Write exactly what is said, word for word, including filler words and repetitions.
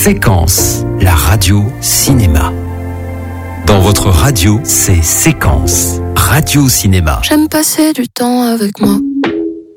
Séquence, la radio cinéma. Dans votre radio, c'est Séquence, radio cinéma. J'aime passer du temps avec moi.